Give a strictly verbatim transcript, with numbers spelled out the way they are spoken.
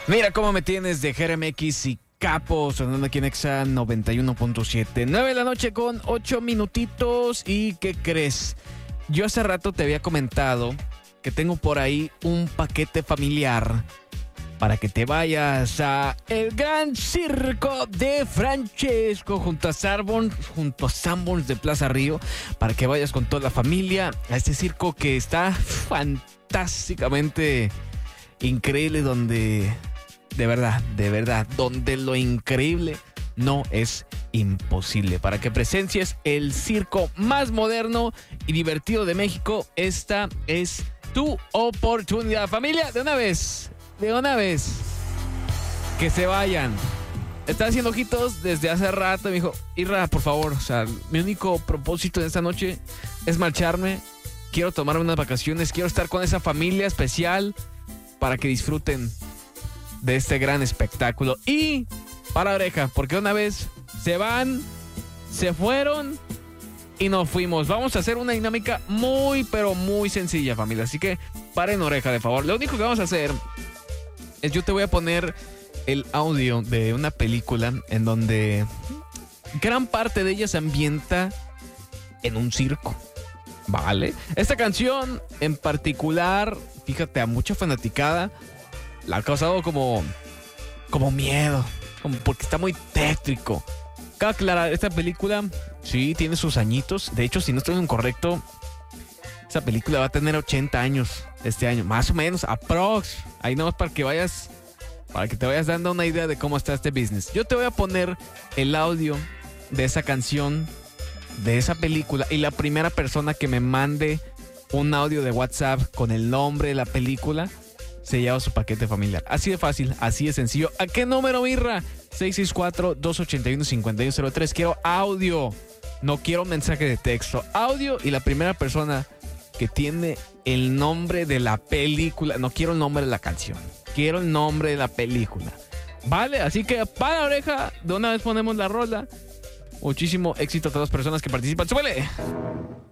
Mira cómo me tienes de Jerem X y Capo, sonando aquí en Exa noventa y uno punto siete. nueve de la noche con ocho minutitos. ¿Y qué crees? Yo hace rato te había comentado que tengo por ahí un paquete familiar para que te vayas a el Gran Circo de Francesco junto a Sanborns, junto a Sanborns de Plaza Río, para que vayas con toda la familia a este circo que está fantásticamente increíble, donde de verdad, de verdad, donde lo increíble no es imposible. Para que presencies el circo más moderno y divertido de México, esta es tu oportunidad. Familia, de una vez, de una vez, que se vayan. Están haciendo ojitos desde hace rato. Me dijo, Irra, por favor, o sea, mi único propósito de esta noche es marcharme. Quiero tomarme unas vacaciones, quiero estar con esa familia especial para que disfruten de este gran espectáculo. Y para oreja, porque una vez se van, se fueron y nos fuimos. Vamos a hacer una dinámica muy, pero muy sencilla, familia. Así que paren oreja, de favor. Lo único que vamos a hacer es yo te voy a poner el audio de una película en donde gran parte de ella se ambienta en un circo, ¿vale? Esta canción en particular, fíjate, a mucha fanaticada la ha causado como, como miedo, como porque está muy tétrico. Cabe aclarar, esta película sí tiene sus añitos. De hecho, si no estoy incorrecto, esa película va a tener ochenta años este año, más o menos, aprox. Ahí nomás para que vayas, para que te vayas dando una idea de cómo está este business. Yo te voy a poner el audio de esa canción, de esa película, y la primera persona que me mande un audio de WhatsApp con el nombre de la película se lleva su paquete familiar. Así de fácil, así de sencillo. ¿A qué número, Mirra? seis seis cuatro, dos ocho uno, cinco uno cero tres. Quiero audio, no quiero mensaje de texto. Audio y la primera persona que tiene el nombre de la película. No quiero el nombre de la canción, quiero el nombre de la película. Vale, así que para oreja, de una vez ponemos la rola. Muchísimo éxito a todas las personas que participan. ¡Súbele!